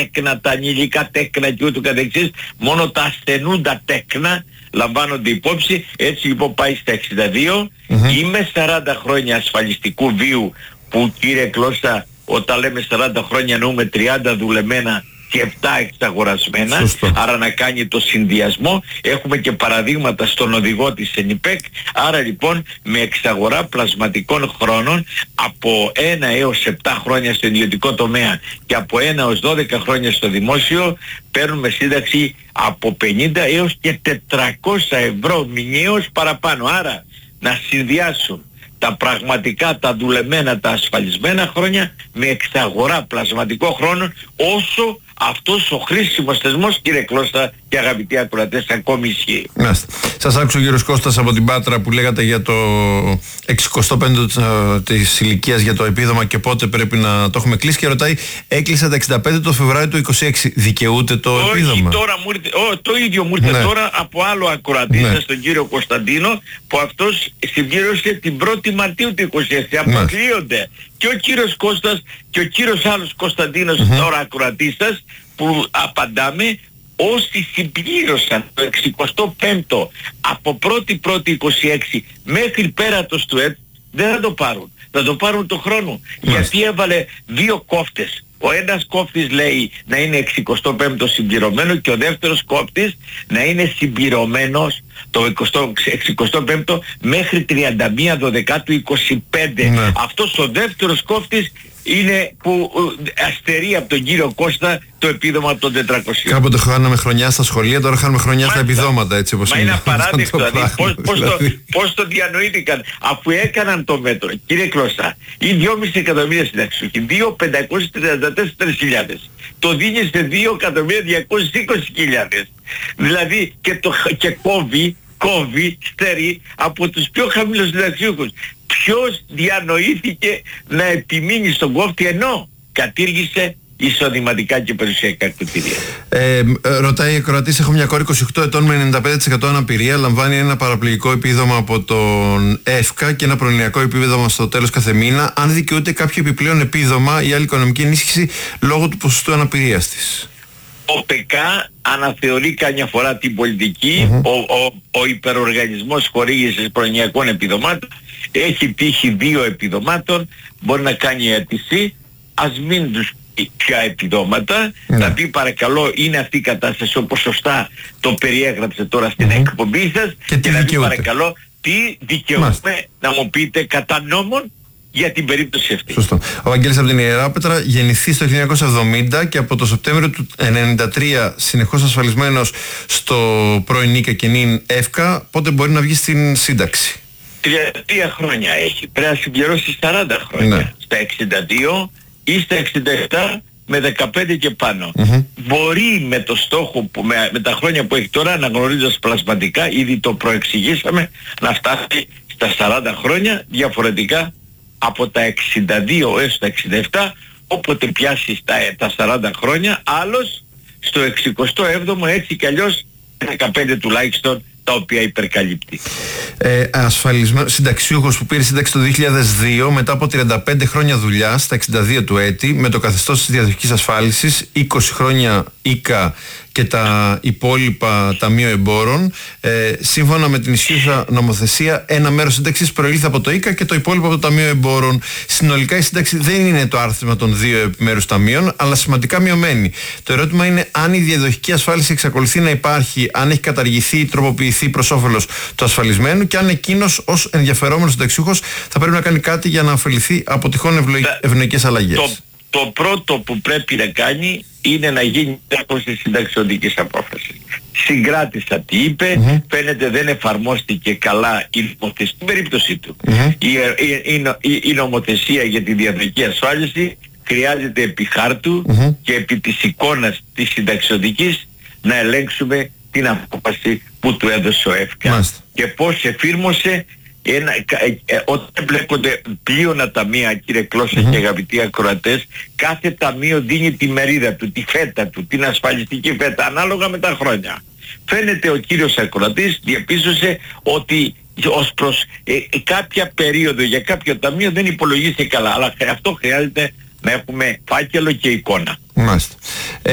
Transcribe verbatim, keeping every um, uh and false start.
τέκνα, τα ανηλικά τέκνα και ούτω καθεξής, μόνο τα ασθενούντα τέκνα λαμβάνονται υπόψη. Έτσι λοιπόν πάει στα εξήντα δύο. Mm-hmm. Είμαι σαράντα χρόνια ασφαλιστικού βίου, που κύριε Κλώσσα, όταν λέμε σαράντα χρόνια εννοούμε τριάντα δουλεμένα και επτά εξαγορασμένα. Σωστό. Άρα να κάνει το συνδυασμό. Έχουμε και παραδείγματα στον οδηγό της ΕΝΙΠΕΚ. Άρα λοιπόν με εξαγορά πλασματικών χρόνων από ένα έως επτά χρόνια στο ιδιωτικό τομέα και από ένα έως δώδεκα χρόνια στο δημόσιο, παίρνουμε σύνταξη από πενήντα έως και τετρακόσια ευρώ μηνιαίως παραπάνω. Άρα να συνδυάσουν τα πραγματικά, τα δουλεμένα, τα ασφαλισμένα χρόνια με εξαγορά πλασματικών χρόνων, όσο αυτός ο χρήσιμος θεσμός, κύριε Κλώστα και αγαπητοί ακροατές, ακόμη ισχύει. Μάλιστα. Σας άκουσε ο κύριος Κώστας από την Πάτρα που λέγατε για το εξηκοστό πέμπτο της ηλικίας για το επίδομα και πότε πρέπει να το έχουμε κλείσει, και ρωτάει, έκλεισα τα εξήντα πέντε το Φεβρουάριο του είκοσι έξι, δικαιούται το Όχι, επίδομα? Τώρα μου ήρθε, ό, το ίδιο μου ήρθε, ναι, τώρα από άλλο ακροατή, ναι, τον κύριο Κωνσταντίνο, που αυτός συμπλήρωσε την πρώτη Μαρτίου του είκοσι έξι. Αποκλείονται. Και ο κύριος Κώστας και ο κύριος άλλος Κωνσταντίνος, mm-hmm, τώρα ακροατής σας, που απαντάμε, όσοι συμπλήρωσαν το εξηκοστό πέμπτο από πρώτη πρώτη είκοσι έξι μέχρι πέρατος του έτου, δεν θα το πάρουν. Θα το πάρουν το χρόνο. Mm-hmm. Γιατί έβαλε δύο κόφτες. Ο ένας κόφτης λέει να είναι εξηκοστό πέμπτο συμπληρωμένο και ο δεύτερος κόφτης να είναι συμπληρωμένος το εξηκοστό πέμπτο μέχρι τριάντα μία Δωδεκάτου είκοσι πέντε. Ναι. Αυτός ο δεύτερος κόφτης είναι που αστερεί από τον κύριο Κώστα το επίδομα των τετρακοσίων. Κάποτε χάναμε χρονιά στα σχολεία, τώρα χάνουμε χρονιά στα επιδόματα, έτσι όπως Μα είναι. είναι απαράδεκτο. Δηλαδή, πώς, πώς, το, πώς το διανοήθηκαν, αφού έκαναν το μέτρο. Κύριε Κλώστα, οι δυόμισι εκατομμύρια συνταξιούχοι, δύο πεντακόσιες τριάντα τέσσερις χιλιάδες. Το δίνει σε δύο εκατομμύρια διακόσιες είκοσι χιλιάδες. Δηλαδή και, το, και κόβει, κόβει, στερεί από τους πιο χαμηλούς συνταξιούχους. Ποιος διανοήθηκε να επιμείνει στον κόφτη ενώ κατήργησε εισοδηματικά και περιουσιακά κριτήρια? Ε, ρωτάει η ακροατής, έχω μια κόρη είκοσι οκτώ ετών με ενενήντα πέντε τοις εκατό αναπηρία, λαμβάνει ένα παραπληγικό επίδομα από τον ΕΦΚΑ και ένα προνοιακό επίδομα στο τέλος κάθε μήνα. Αν δικαιούται κάποιο επιπλέον επίδομα ή άλλη οικονομική ενίσχυση λόγω του ποσοστού αναπηρίας της? Ο ΠΕΚΑ αναθεωρεί καμιά φορά την πολιτική. Mm-hmm. Ο, ο, ο υπεροργανισμός χορήγησης προνοιακών επιδομάτων έχει τύχει δύο επιδομάτων, μπορεί να κάνει αίτηση, ας μην τους πει ποια επιδόματα, mm-hmm, να πει παρακαλώ είναι αυτή η κατάσταση όπως σωστά το περιέγραψε τώρα στην mm-hmm. εκπομπή σας, και, και να πει παρακαλώ τι δικαιούμαι να μου πείτε κατά νόμον για την περίπτωση αυτή. Σωστό. Ο Βαγγέλης από την Ιεράπετρα, γεννηθεί στο χίλια εννιακόσια εβδομήντα και από το Σεπτέμβριο του ενενήντα τρία συνεχώς ασφαλισμένος στο πρώην ΙΚΑ και νυν ΕΦΚΑ, πότε μπορεί να βγει στην σύνταξη? τριάντα χρόνια έχει. Πρέπει να συμπληρώσει σαράντα χρόνια. Ναι. Στα εξήντα δύο ή στα εξήντα επτά με δεκαπέντε και πάνω. Mm-hmm. Μπορεί με το στόχο που με, με τα χρόνια που έχει τώρα, αναγνωρίζοντας πλασματικά, ήδη το προεξηγήσαμε, να φτάσει στα σαράντα χρόνια, διαφορετικά από τα εξήντα δύο έως τα εξήντα επτά, όποτε πιάσει τα, τα σαράντα χρόνια, άλλος στο εξηκοστό έβδομο, έτσι κι αλλιώς δεκαπέντε τουλάχιστον, τα οποία υπερκαλύπτει. Ε, ασφαλισμένο, συνταξιούχος που πήρε σύνταξη το δύο χιλιάδες δύο μετά από τριάντα πέντε χρόνια δουλειά στα εξήντα δύο του έτη με το καθεστώς της διαδοχικής ασφάλισης, είκοσι χρόνια ΙΚΑ και τα υπόλοιπα ταμείο εμπόρων. Ε, σύμφωνα με την ισχύουσα νομοθεσία, ένα μέρος σύνταξης προήλθε από το ΙΚΑ και το υπόλοιπο από το ταμείο εμπόρων. Συνολικά η σύνταξη δεν είναι το άρθμα των δύο επιμέρους ταμείων, αλλά σημαντικά μειωμένη. Το ερώτημα είναι αν η διαδοχική ασφάλιση εξακολουθεί να υπάρχει, αν έχει καταργηθεί ή τροποποιηθεί προς όφελος του ασφαλισμένου και αν εκείνος ως ενδιαφερόμενος συνταξιούχος θα πρέπει να κάνει κάτι για να ωφεληθεί από τυχόν ευνοϊκές αλλαγές. Το, το πρώτο που πρέπει να κάνει είναι να γίνει τέλος της συνταξιωτικής απόφασης. Συγκράτησα τι είπε, mm-hmm. φαίνεται δεν εφαρμόστηκε καλά η νομοθεσία στην περίπτωση του. Mm-hmm. Η, η, η, η νομοθεσία για τη διαδοχική ασφάλιση χρειάζεται επί χάρτου mm-hmm. και επί της εικόνας της συνταξιωτικής να ελέγξουμε την απόφαση που του έδωσε ο ΕΦΚΑ. Mm-hmm. Και πώς εφήρμοσε. Ένα, ε, ε, όταν βλέπονται πλείονα ταμεία, κύριε Κλώσσα mm-hmm. και αγαπητοί ακροατές, κάθε ταμείο δίνει τη μερίδα του, τη φέτα του, την ασφαλιστική φέτα, ανάλογα με τα χρόνια. Φαίνεται ο κύριος ακροατής διαπίστωσε ότι ως προς ε, ε, κάποια περίοδο για κάποιο ταμείο δεν υπολογίστηκε καλά, αλλά αυτό χρειάζεται να έχουμε φάκελο και εικόνα. Μάλιστα.